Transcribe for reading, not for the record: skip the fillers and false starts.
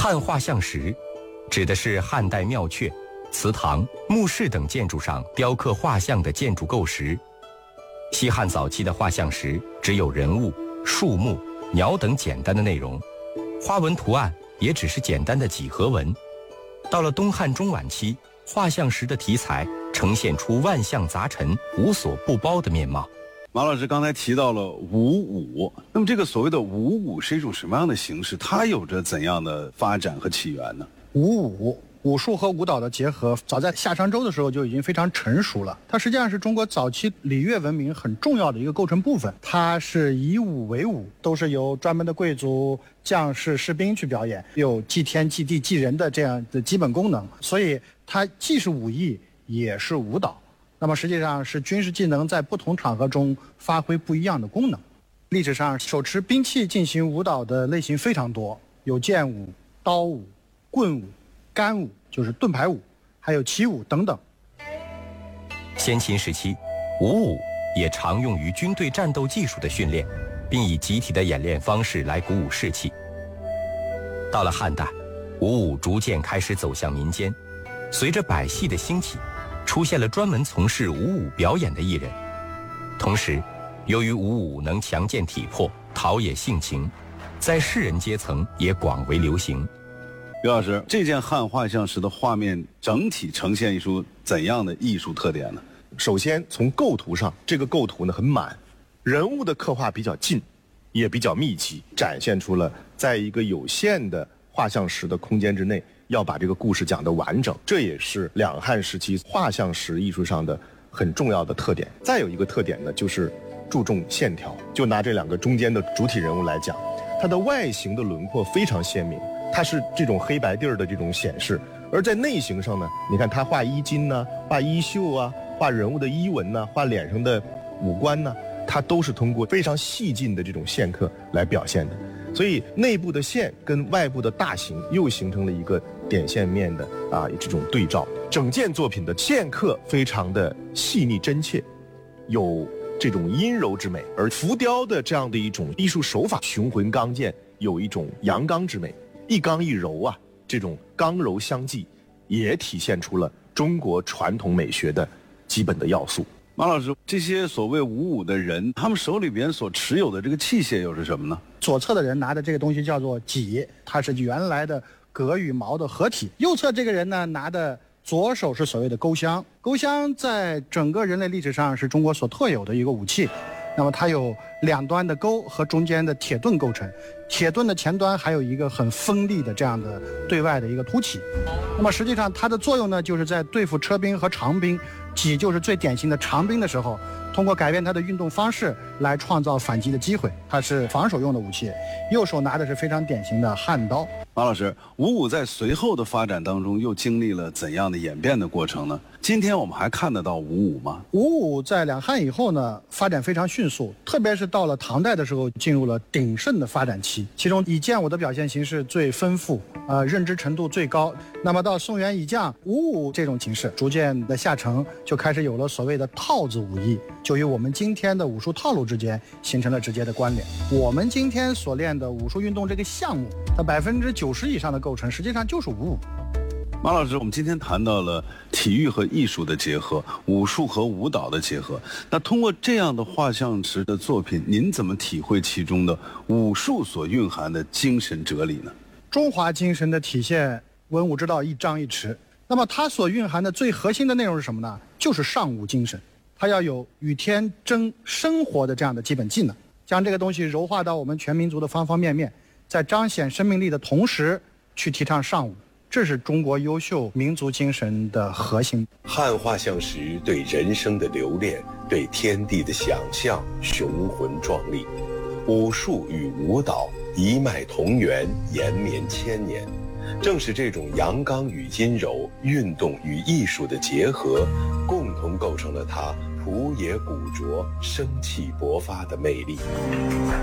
汉画像石指的是汉代庙阙、祠堂、墓室等建筑上雕刻画像的建筑构石。西汉早期的画像石只有人物、树木、鸟等简单的内容，花纹图案也只是简单的几何纹。到了东汉中晚期，画像石的题材呈现出万象杂陈、无所不包的面貌。 马老师刚才提到了武武，那么这个所谓的武武是一种什么样的形式？它有着怎样的发展和起源呢？ 武术和舞蹈的结合，早在夏商周的时候就已经非常成熟了。它实际上是中国早期礼乐文明很重要的一个构成部分。它是以武为武，都是由专门的贵族、将士、士兵去表演，有祭天、祭地、祭人的这样的基本功能。所以它既是武艺，也是舞蹈。那么实际上是军事技能在不同场合中发挥不一样的功能。历史上手持兵器进行舞蹈的类型非常多，有剑舞、刀舞、棍舞、杆舞，就是盾牌舞，还有旗舞等等。 先秦时期，武舞也常用于军队战斗技术的训练，并以集体的演练方式来鼓舞士气。到了汉代，武舞逐渐开始走向民间，随着百戏的兴起，出现了专门从事武舞表演的艺人。同时，由于武舞能强健体魄、陶冶性情，在士人阶层也广为流行。 刘老师，这件汉画像石的画面整体呈现一出怎样的艺术特点呢？ 首先从构图上，这个构图呢很满，人物的刻画比较近，也比较密集，展现出了在一个有限的画像石的空间之内，要把这个故事讲得完整，这也是两汉时期画像石艺术上的很重要的特点。再有一个特点呢，就是注重线条。就拿这两个中间的主体人物来讲，它的外形的轮廓非常鲜明，它是这种黑白地儿的这种显示。而在内形上呢，你看它画衣襟呢，画衣袖啊，画人物的衣纹呢，画脸上的五官呢，它都是通过非常细劲的这种线刻来表现的。所以内部的线跟外部的大形又形成了一个点线面的这种对照。整件作品的线刻非常的细腻真切，有这种阴柔之美，而浮雕的这样的一种艺术手法雄浑刚健，有一种阳刚之美，一刚一柔啊，这种刚柔相济，也体现出了中国传统美学的基本的要素。 马老师，这些所谓武武的人，他们手里边所持有的这个器械又是什么呢？ 左侧的人拿的这个东西叫做戟，它是原来的戈与矛的合体。右侧这个人呢，拿的左手是所谓的钩香。钩香在整个人类历史上是中国所特有的一个武器。那么它有两端的钩和中间的铁盾构成，铁盾的前端还有一个很锋利的这样的对外的一个凸起。那么实际上它的作用呢，就是在对付车兵和长兵，戟就是最典型的长兵的时候，通过改变它的运动方式来创造反击的机会，它是防守用的武器。右手拿的是非常典型的汉刀。 马老师，武武在随后的发展当中又经历了怎样的演变的过程呢？今天我们还看得到武武吗？ 武武在两汉以后呢，发展非常迅速，特别是到了唐代的时候，进入了鼎盛的发展期。其中以剑舞的表现形式最丰富，认知程度最高。那么到宋元以降，武武这种形式逐渐的下沉，就开始有了所谓的套子武艺，就与我们今天的武术套路之间形成了直接的关联。我们今天所练的武术运动这个项目，它90%以上的构成实际上就是武武。 马老师，我们今天谈到了体育和艺术的结合，武术和舞蹈的结合。那通过这样的画像石的作品，您怎么体会其中的武术所蕴含的精神哲理呢？ 中华精神的体现，文武之道一张一弛。那么它所蕴含的最核心的内容是什么呢？就是尚武精神。它要有与天争生活的这样的基本技能，将这个东西柔化到我们全民族的方方面面，在彰显生命力的同时去提倡尚武，这是中国优秀民族精神的核心。 汉画像石对人生的留恋，对天地的想象，雄浑壮丽。武术与舞蹈一脉同源，延绵千年。正是这种阳刚与阴柔、运动与艺术的结合，共同构成了它朴野古拙、生气勃发的魅力。